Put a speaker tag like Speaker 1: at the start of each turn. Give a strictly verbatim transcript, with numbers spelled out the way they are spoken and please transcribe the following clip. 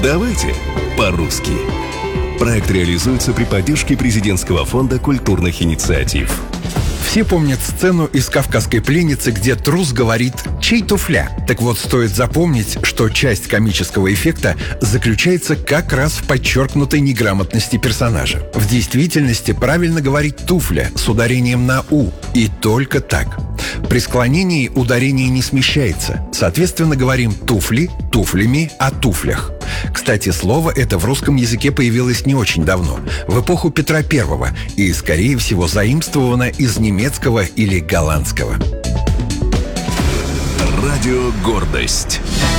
Speaker 1: Давайте по-русски. Проект реализуется при поддержке президентского фонда культурных инициатив.
Speaker 2: Все помнят сцену из «Кавказской пленницы», где трус говорит «чей туфля?». Так вот, стоит запомнить, что часть комического эффекта заключается как раз в подчеркнутой неграмотности персонажа. В действительности правильно говорить «туфля» с ударением на «у», и только так. При склонении ударение не смещается. Соответственно, говорим «туфли» туфлями о туфлях. Кстати, слово это в русском языке появилось не очень давно, в эпоху Петра Первого, и, скорее всего, заимствовано из немецкого или голландского.
Speaker 1: Радио «Гордость».